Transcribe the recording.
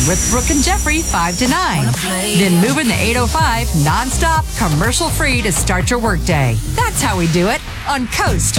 with Brooke and Jeffrey 5 to 9. Then moving the 805 nonstop, commercial free to start your workday. That's how we do it on Coast